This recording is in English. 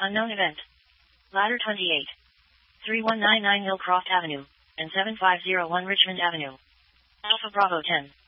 Unknown event. Ladder 28. 3199 Millcroft Avenue, and 7501 Richmond Avenue. Alpha Bravo 10.